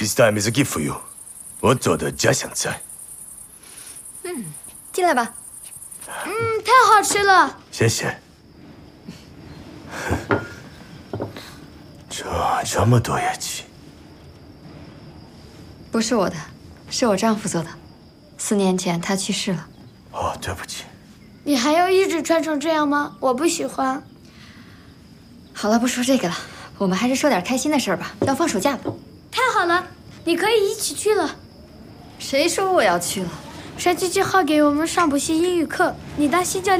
This time is a gift for you， 我做的家乡菜。 进来吧。 太好吃了。 谢谢。这么多乐器， 不是我的，是我丈夫做的。4年前他去世了。 哦，对不起。 你还要一直穿成这样吗？我不喜欢。 好了，不说这个了，我们还是说点开心的事儿吧。要放暑假了。 太好了，你可以一起去了。 谁说我要去了？ 山鸡7号给我们上补习英语课，你当新教练。